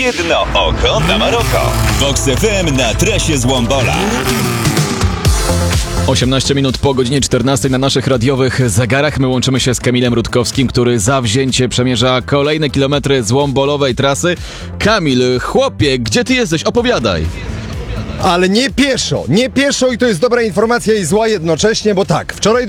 Jedno oko na Maroko. Vox FM na trasie z Łombola. 18 minut po godzinie 14 na naszych radiowych zegarach. My łączymy się z Kamilem Rutkowskim, który zawzięcie przemierza kolejne kilometry złombolowej trasy. Kamil, chłopie, gdzie ty jesteś? Opowiadaj. Ale nie pieszo i to jest dobra informacja i zła jednocześnie, bo tak, wczoraj